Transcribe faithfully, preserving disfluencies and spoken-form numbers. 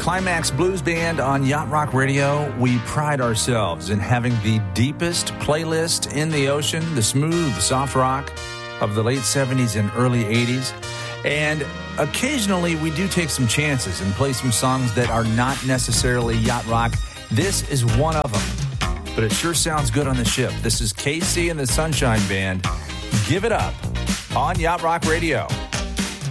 Climax Blues Band on Yacht Rock Radio. We pride ourselves in having the deepest playlist in the ocean, the smooth, soft rock of the late seventies and early eighties. And occasionally we do take some chances and play some songs that are not necessarily yacht rock. This is one of them, but it sure sounds good on the ship. This is K C and the Sunshine Band. Give it up on Yacht Rock Radio.